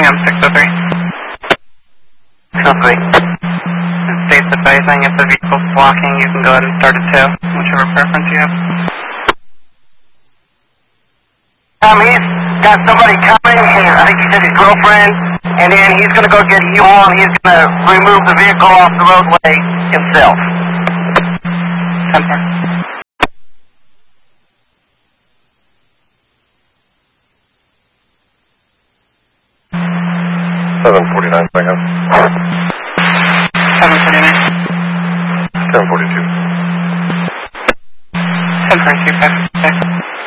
AM 603. 603. State's advising if the vehicle's blocking, you can go ahead and start a tow, whichever preference you have. He's got somebody coming, and I think he said his girlfriend, and then he's going to go get a U-Haul, and he's going to remove the vehicle off the roadway himself. 10-4. $749 seconds. 749. 1042. 10-425.